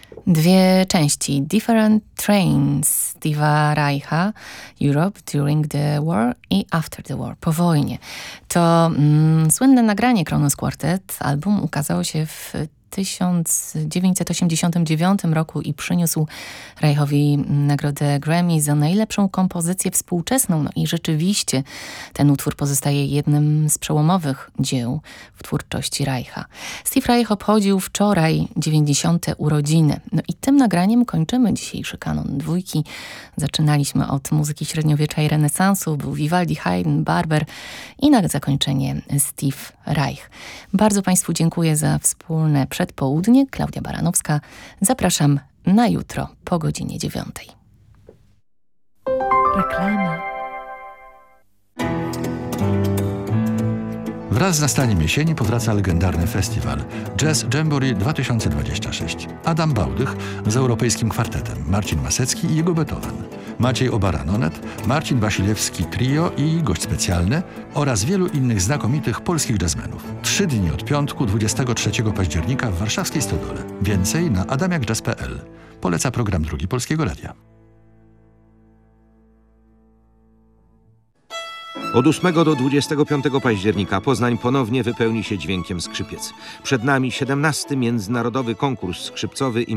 Dwie części. Different Trains Steve'a Reicha, Europe During the War i After the War, po wojnie. To słynne nagranie Kronos Quartet. Album ukazał się w 1989 roku i przyniósł Reichowi nagrodę Grammy za najlepszą kompozycję współczesną. No i rzeczywiście ten utwór pozostaje jednym z przełomowych dzieł w twórczości Reicha. Steve Reich obchodził wczoraj 90. urodziny. No i tym nagraniem kończymy dzisiejszy kanon dwójki. Zaczynaliśmy od muzyki średniowiecza i renesansu. Był Vivaldi, Haydn, Barber i na zakończenie Steve Reich. Bardzo Państwu dziękuję za wspólne przedpołudnie. Klaudia Baranowska. Zapraszam na jutro po godzinie 9. Reklama. Wraz z nastaniem jesieni powraca legendarny festiwal Jazz Jamboree 2026. Adam Bałdych z Europejskim Kwartetem, Marcin Masecki i jego Beethoven, Maciej Obara-Nonet, Marcin Wasilewski Trio i gość specjalny oraz wielu innych znakomitych polskich jazzmenów. 3 dni od piątku 23 października w warszawskiej Stodole. Więcej na adamiakjazz.pl. Poleca program Drugi Polskiego Radia. Od 8 do 25 października Poznań ponownie wypełni się dźwiękiem skrzypiec. Przed nami 17. Międzynarodowy konkurs skrzypcowy